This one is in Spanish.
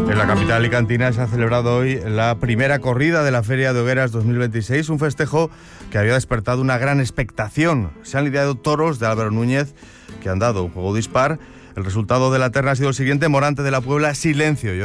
En la capital alicantina se ha celebrado hoy la primera corrida de la Feria de Hogueras 2026, un festejo que había despertado una gran expectación. Se han lidiado toros de Álvaro Núñez que han dado un juego dispar. El resultado de la terna ha sido el siguiente: Morante de la Puebla, Silencio.